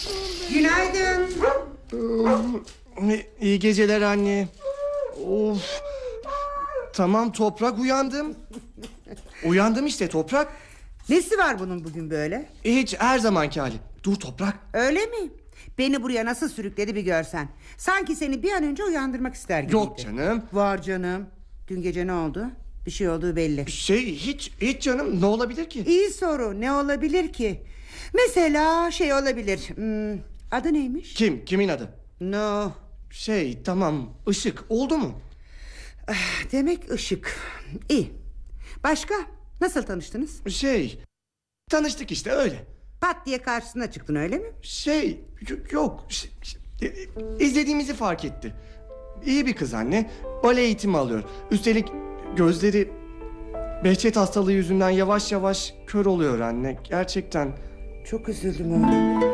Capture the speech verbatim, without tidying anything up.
Günaydın. İyi geceler anne. Of. Tamam Toprak, uyandım. Uyandım işte Toprak. Nesi var bunun bugün böyle? Hiç, her zamanki hali. Dur Toprak. Öyle mi? Beni buraya nasıl sürükledi bir görsen. Sanki seni bir an önce uyandırmak ister gibiydi. Yok canım. Var canım. Dün gece ne oldu? Bir şey olduğu belli. Şey hiç hiç canım, ne olabilir ki? İyi soru, ne olabilir ki? Mesela şey olabilir. hmm, Adı neymiş? Kim? Kimin adı? No. Şey tamam, Işık oldu mu? Demek Işık. İyi. Başka? Nasıl tanıştınız? Şey tanıştık işte öyle. Pat diye karşısına çıktın, öyle mi? Şey y- yok şey, şey, izlediğimizi fark etti. İyi bir kız anne. Bale eğitimi alıyor. Üstelik gözleri Behçet hastalığı yüzünden yavaş yavaş kör oluyor anne. Gerçekten. Çok üzüldüm oğlum.